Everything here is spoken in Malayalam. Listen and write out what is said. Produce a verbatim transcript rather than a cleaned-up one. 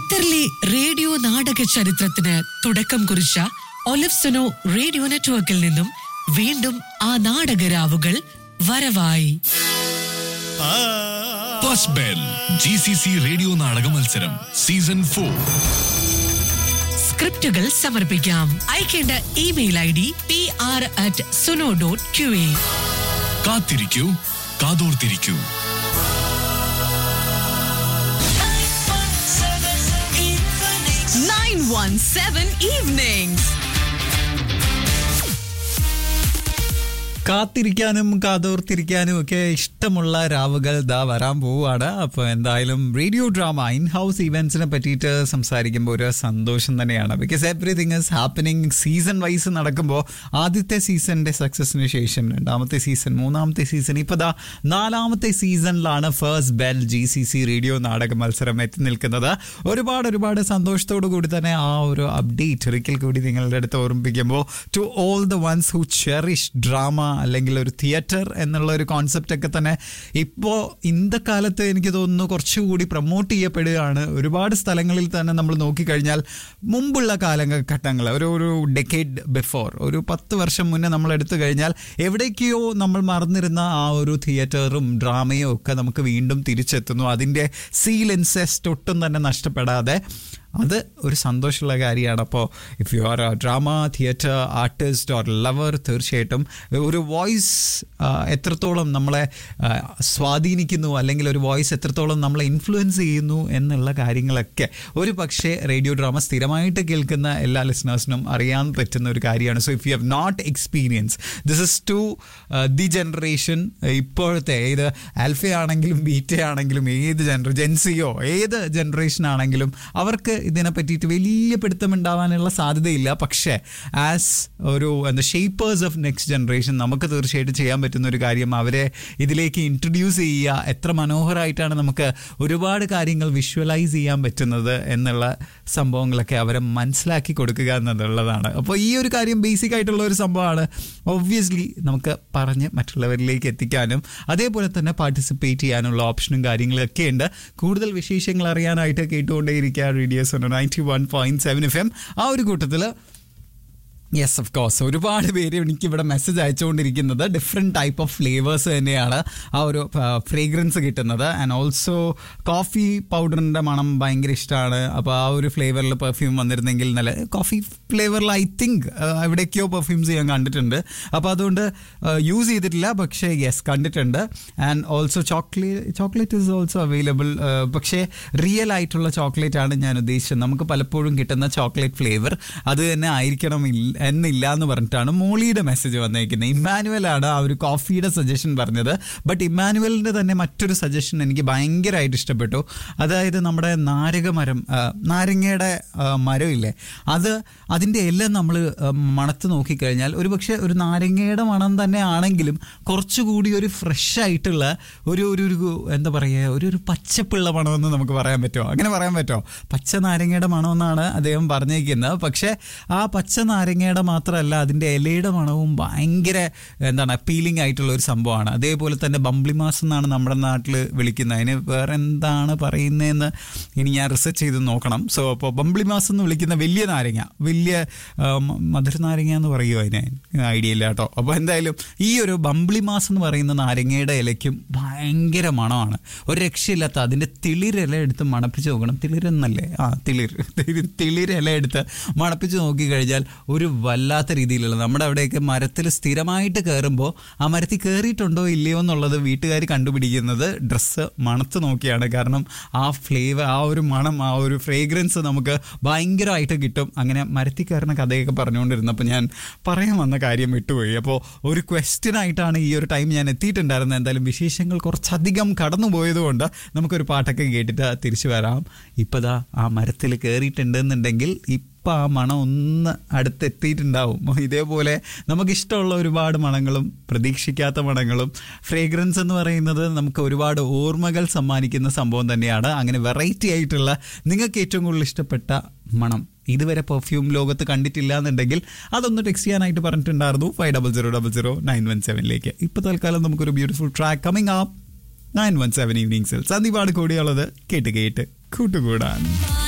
ഖത്തറിലെ റേഡിയോ നാടക ചരിത്രത്തിന് തുടക്കം കുറിച്ച ഒലിവ്സനോ റേഡിയോ നെറ്റ്വർക്കിൽ നിന്നും വീണ്ടും ആ നാടകരാവുകൾ വരവായി. First bell G C C radio നാടക മത്സരം സീസൺ ഫോർ. സ്ക്രിപ്റ്റുകൾ സമർപ്പിക്കാം. അയക്കേണ്ട email I D P R at Suno dot Q A. കാത്തിരിക്കൂ, കാതോർത്തിരിക്കൂ. Nine one seven evenings. കാത്തിരിക്കാനും കാതോർത്തിരിക്കാനും ഒക്കെ ഇഷ്ടമുള്ള രാവുകൾ ദാ വരാൻ പോവുകയാണ്. അപ്പോൾ എന്തായാലും റേഡിയോ ഡ്രാമ ഇൻ ഹൗസ് ഇവൻറ്റ്സിനെ പറ്റിയിട്ട് സംസാരിക്കുമ്പോൾ ഒരു സന്തോഷം തന്നെയാണ്. Because everything is happening season wise നടക്കുമ്പോൾ ആദ്യത്തെ സീസണിൻ്റെ സക്സസിന് ശേഷം രണ്ടാമത്തെ സീസൺ, മൂന്നാമത്തെ സീസൺ, ഇപ്പോൾ ദാ നാലാമത്തെ സീസണിലാണ് first bell G C C radio നാടക മത്സരം എത്തി നിൽക്കുന്നത്. ഒരുപാട് ഒരുപാട് സന്തോഷത്തോടു കൂടി തന്നെ ആ ഒരു അപ്ഡേറ്റ് ഒരിക്കൽ കൂടി നിങ്ങളുടെ അടുത്ത് ഓർമ്മിപ്പിക്കുമ്പോൾ to all the ones who cherish drama അല്ലെങ്കിൽ ഒരു തിയേറ്റർ എന്നുള്ള ഒരു കോൺസെപ്റ്റ് ഒക്കെ തന്നെ ഇപ്പോൾ ഇന്നത്തെ കാലത്ത് എനിക്ക് തോന്നുന്നു കുറച്ചുകൂടി പ്രൊമോട്ട് ചെയ്യപ്പെടുകയാണ്. ഒരുപാട് സ്ഥലങ്ങളിൽ തന്നെ നമ്മൾ നോക്കിക്കഴിഞ്ഞാൽ മുമ്പുള്ള കാലഘട്ടങ്ങൾ ഒരു ഒരു ഡെക്കേഡ് ബിഫോർ, ഒരു പത്ത് വർഷം മുന്നേ നമ്മൾ എടുത്തു കഴിഞ്ഞാൽ എവിടേക്കോ നമ്മൾ മറന്നിരുന്ന ആ ഒരു തിയേറ്ററും ഡ്രാമയും ഒക്കെ നമുക്ക് വീണ്ടും തിരിച്ചെത്തുന്നു. അതിൻ്റെ സീൽ ഇൻസെസ്റ്റ് ഒട്ടും തന്നെ നഷ്ടപ്പെടാതെ അത് ഒരു സന്തോഷമുള്ള കാര്യമാണ്. അപ്പോൾ if you are A drama theatre artist or lover, തീർച്ചയായിട്ടും ഒരു വോയിസ് എത്രത്തോളം നമ്മളെ സ്വാധീനിക്കുന്നു അല്ലെങ്കിൽ ഒരു വോയിസ് എത്രത്തോളം നമ്മളെ ഇൻഫ്ലുവൻസ് ചെയ്യുന്നു എന്നുള്ള കാര്യങ്ങളൊക്കെ ഒരു പക്ഷേ റേഡിയോ ഡ്രാമ സ്ഥിരമായിട്ട് കേൾക്കുന്ന എല്ലാ ലിസണേഴ്സിനും അറിയാൻ പറ്റുന്ന ഒരു കാര്യമാണ്. So if you have not experience, this is to the generation. ഇപ്പോഴത്തെ ഏത് ആൽഫയാണെങ്കിലും ബീറ്റയാണെങ്കിലും ഏത് ജനറ ജെൻസിയോ ഏത് ജനറേഷൻ ആണെങ്കിലും അവർക്ക് ഇതിനെ പറ്റിയിട്ട് വലിയ പിടുത്തമുണ്ടാവാനുള്ള സാധ്യതയില്ല. പക്ഷേ ആസ് ഒരു എന്താ ഷേപ്പേഴ്സ് ഓഫ് നെക്സ്റ്റ് ജനറേഷൻ നമുക്ക് തീർച്ചയായിട്ടും ചെയ്യാൻ പറ്റുന്ന ഒരു കാര്യം അവരെ ഇതിലേക്ക് ഇൻട്രൊഡ്യൂസ് ചെയ്യുക. എത്ര മനോഹരമായിട്ടാണ് നമുക്ക് ഒരുപാട് കാര്യങ്ങൾ വിഷ്വലൈസ് ചെയ്യാൻ പറ്റുന്നത് എന്നുള്ള സംഭവങ്ങളൊക്കെ അവരെ മനസ്സിലാക്കി കൊടുക്കുക എന്നുള്ളതാണ്. അപ്പോൾ ഈ ഒരു കാര്യം ബേസിക് ആയിട്ടുള്ള ഒരു സംഭവമാണ്. ഒബ്വിയസ്ലി നമുക്ക് പറഞ്ഞ് മറ്റുള്ളവരിലേക്ക് എത്തിക്കാനും അതേപോലെ തന്നെ പാർട്ടിസിപ്പേറ്റ് ചെയ്യാനുള്ള ഓപ്ഷനും കാര്യങ്ങളൊക്കെ ഉണ്ട്. കൂടുതൽ വിശേഷങ്ങൾ അറിയാനായിട്ട് കേട്ടുകൊണ്ടേയിരിക്കുക radio ninety one point seven F M. ആ ഒരു കൂട്ടത്തിൽ യെസ് ഓഫ് കോഴ്സ് ഒരുപാട് പേര് എനിക്കിവിടെ message അയച്ചുകൊണ്ടിരിക്കുന്നത് different type of flavours തന്നെയാണ് ആ ഒരു ഫ്രേഗ്രൻസ് കിട്ടുന്നത്. ആൻഡ് ഓൾസോ കോഫി പൗഡറിൻ്റെ മണം ഭയങ്കര ഇഷ്ടമാണ്. അപ്പോൾ ആ ഒരു ഫ്ലേവറിൽ പെർഫ്യൂം വന്നിരുന്നെങ്കിൽ നല്ല കോഫി ഫ്ലേവറിൽ ഐ തിങ്ക് എവിടേക്കോ പെർഫ്യൂംസ് ഞാൻ കണ്ടിട്ടുണ്ട്. അപ്പോൾ അതുകൊണ്ട് യൂസ് ചെയ്തിട്ടില്ല, പക്ഷേ യെസ് കണ്ടിട്ടുണ്ട്. And also chocolate chocolate is also available. പക്ഷേ റിയൽ ആയിട്ടുള്ള ചോക്ലേറ്റ് ആണ് ഞാൻ ഉദ്ദേശിച്ചത്. നമുക്ക് പലപ്പോഴും കിട്ടുന്ന ചോക്ലേറ്റ് ഫ്ലേവർ അത് തന്നെ ആയിരിക്കണം എന്നില്ല എന്ന് പറഞ്ഞിട്ടാണ് മോളിയുടെ മെസ്സേജ് വന്നേക്കുന്നത്. ഇമ്മാനുവലാണ് ആ ഒരു കോഫിയുടെ സജഷൻ പറഞ്ഞത്. ബട്ട് ഇമ്മാനുവലിൻ്റെ തന്നെ മറ്റൊരു സജഷൻ എനിക്ക് ഭയങ്കരമായിട്ട് ഇഷ്ടപ്പെട്ടു. അതായത് നമ്മുടെ നാരകമരം, നാരങ്ങയുടെ മരമില്ലേ, അത് അതിൻ്റെ എല്ലാം നമ്മൾ മണത്ത് നോക്കിക്കഴിഞ്ഞാൽ ഒരു പക്ഷേ ഒരു നാരങ്ങയുടെ മണം തന്നെ ആണെങ്കിലും കുറച്ചുകൂടി ഒരു ഫ്രഷ് ആയിട്ടുള്ള ഒരു ഒരു ഒരു എന്താ പറയുക ഒരു ഒരു പച്ചപ്പുള്ള മണമെന്ന് നമുക്ക് പറയാൻ പറ്റുമോ? അങ്ങനെ പറയാൻ പറ്റുമോ? പച്ച നാരങ്ങയുടെ മണമെന്നാണ് അദ്ദേഹം പറഞ്ഞേക്കുന്നത്. പക്ഷേ ആ പച്ച നാരങ്ങ മാത്രമല്ല അതിൻ്റെ ഇലയുടെ മണവും ഭയങ്കര എന്താണ് അപ്പീലിംഗ് ആയിട്ടുള്ള ഒരു സംഭവമാണ്. അതേപോലെ തന്നെ ബംബ്ലിമാസ് എന്നാണ് നമ്മുടെ നാട്ടിൽ വിളിക്കുന്നത്. അതിന് വേറെ എന്താണ് പറയുന്നതെന്ന് ഇനി ഞാൻ റിസർച്ച് ചെയ്ത് നോക്കണം. സോ അപ്പോൾ ബംബ്ലിമാസ് എന്ന് വിളിക്കുന്ന വലിയ നാരങ്ങ, വലിയ മധുര നാരങ്ങ എന്ന് പറയുമോ അതിന് ഐഡിയ ഇല്ല കേട്ടോ. അപ്പോൾ എന്തായാലും ഈ ഒരു ബംബ്ലിമാസ് എന്ന് പറയുന്ന നാരങ്ങയുടെ ഇലയ്ക്കും ഭയങ്കര മണമാണ്, ഒരു രക്ഷയില്ലാത്ത. അതിൻ്റെ തിളിരില എടുത്ത് മണപ്പിച്ച് നോക്കണം. തിളിരെന്നല്ലേ? ആ തിളിർ തിളിരില എടുത്ത് മണപ്പിച്ച് നോക്കിക്കഴിഞ്ഞാൽ ഒരു വല്ലാത്ത രീതിയിലുള്ള, നമ്മുടെ അവിടെയൊക്കെ മരത്തിൽ സ്ഥിരമായിട്ട് കയറുമ്പോൾ ആ മരത്തിൽ കയറിയിട്ടുണ്ടോ ഇല്ലയോ എന്നുള്ളത് വീട്ടുകാർ കണ്ടുപിടിക്കുന്നത് ഡ്രസ്സ് മണത്ത് നോക്കിയാണ്. കാരണം ആ ഫ്ലേവർ, ആ ഒരു മണം, ആ ഒരു ഫ്രേഗ്രൻസ് നമുക്ക് ഭയങ്കരമായിട്ട് കിട്ടും. അങ്ങനെ മരത്തിൽ കയറുന്ന കഥയൊക്കെ പറഞ്ഞുകൊണ്ടിരുന്നപ്പോൾ ഞാൻ പറയാൻ വന്ന കാര്യം വിട്ടുപോയി. അപ്പോൾ ഒരു ക്വസ്റ്റ്യൻ ആയിട്ടാണ് ഈ ഒരു ടൈം ഞാൻ എത്തിയിട്ടുണ്ടായിരുന്നത്. എന്തായാലും വിശേഷങ്ങൾ കുറച്ചധികം കടന്നു പോയതുകൊണ്ട് നമുക്കൊരു പാട്ടൊക്കെ കേട്ടിട്ട് തിരിച്ചു വരാം. ഇപ്പതാ ആ മരത്തിൽ കയറിയിട്ടുണ്ടെന്നുണ്ടെങ്കിൽ ഇപ്പം ആ മണം ഒന്ന് അടുത്തെത്തിയിട്ടുണ്ടാവും. ഇതേപോലെ നമുക്കിഷ്ടമുള്ള ഒരുപാട് മണങ്ങളും പ്രതീക്ഷിക്കാത്ത മണങ്ങളും. ഫ്രേഗ്രൻസ് എന്ന് പറയുന്നത് നമുക്ക് ഒരുപാട് ഓർമ്മകൾ സമ്മാനിക്കുന്ന സംഭവം തന്നെയാണ്. അങ്ങനെ വെറൈറ്റി ആയിട്ടുള്ള നിങ്ങൾക്ക് ഏറ്റവും കൂടുതൽ ഇഷ്ടപ്പെട്ട മണം ഇതുവരെ പെർഫ്യൂം ലോകത്ത് കണ്ടിട്ടില്ല എന്നുണ്ടെങ്കിൽ അതൊന്ന് ടെക്സ്റ്റ് ചെയ്യാനായിട്ട് പറഞ്ഞിട്ടുണ്ടായിരുന്നു five double zero double zero nine one സെവനിലേക്ക്. ഇപ്പോൾ തൽക്കാലം നമുക്കൊരു beautiful track coming up nine one seven ഈവനിങ്സിൽ സന്ദീപാണ് കൂടിയുള്ളത്. കേട്ട് കേട്ട് കൂട്ടുകൂടാൻ.